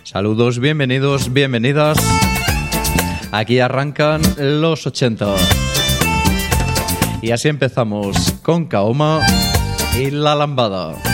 Saludos, bienvenidos, bienvenidas. Aquí arrancan los 80. Y así empezamos con Kaoma y La Lambada.